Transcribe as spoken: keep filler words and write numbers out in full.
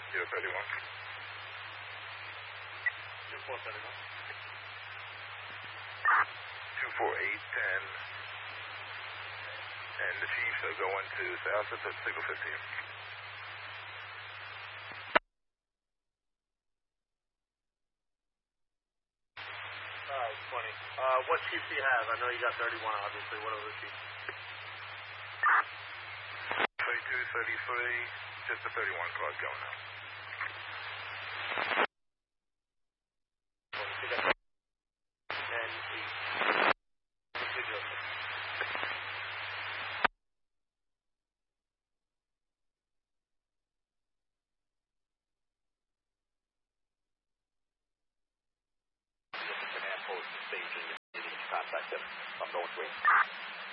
zero thirty-one. zero four thirty-one. two four eight ten. And the Chiefs are going to south at signal fifteen. Alright, twenty. Uh, what chief do you have? I know you got thirty-one, obviously. What other chief? thirty-two, thirty-three, just the thirty-one cars going now. And eight. Command post staging. You need to contact them. I'm going to wait.